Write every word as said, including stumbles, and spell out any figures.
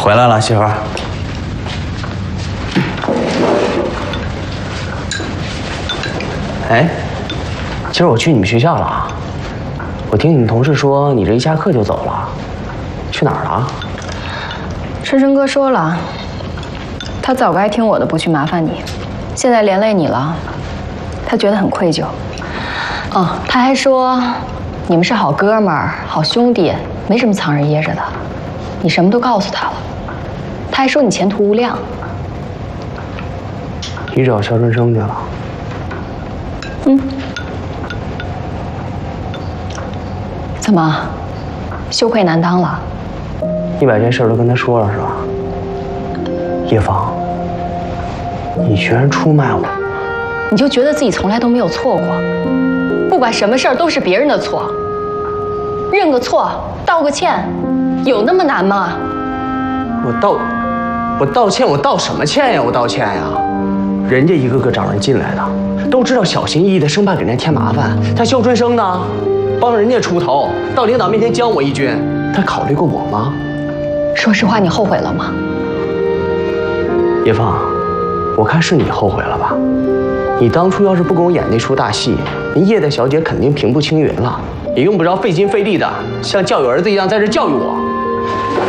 回来了，媳妇儿。哎，今儿我去你们学校了，我听你们同事说你这一下课就走了，去哪儿了？ 春生哥说了，他早该听我的，不去麻烦你，现在连累你了，他觉得很愧疚。哦，他还说你们是好哥们儿、好兄弟，没什么藏着掖着的，你什么都告诉他了。他还说你前途无量。 你找肖春生去了？ 嗯。怎么，羞愧难当了？ 你把这事儿都跟他说了是吧？叶芳，你居然出卖我！ 你就觉得自己从来都没有错过，不管什么事儿都是别人的错，认个错，道个歉，有那么难吗？ 我道，我道歉，我道什么歉呀？我道歉呀！人家一个个找人进来的，都知道小心翼翼的，生怕给人家添麻烦。他肖春生呢，帮人家出头，到领导面前将我一军，他考虑过我吗？ 说实话，你后悔了吗？ 叶芳，我看是你后悔了吧？你当初要是不跟我演那出大戏，人叶大小姐肯定平步青云了，也用不着费心费力的像教育儿子一样在这教育我。